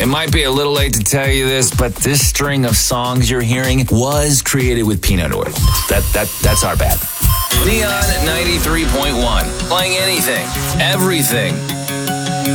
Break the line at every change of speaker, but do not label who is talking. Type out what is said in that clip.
It might be a little late to tell you this, but this string of songs you're hearing was created with peanut oil. That's our bad. Neon 93.1. Playing anything, everything,